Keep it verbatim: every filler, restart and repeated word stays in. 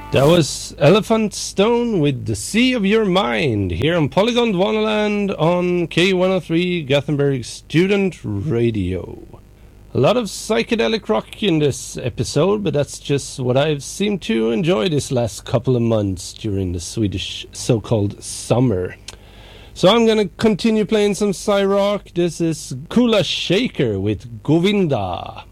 That was Elephant Stone with The Sea of Your Mind here on Polygon Wonderland on K one oh three Gothenburg Student Radio. A lot of psychedelic rock in this episode, but that's just what I've seemed to enjoy this last couple of months during the Swedish so-called summer. So I'm gonna continue playing some psy rock. This is Kula Shaker with Govinda.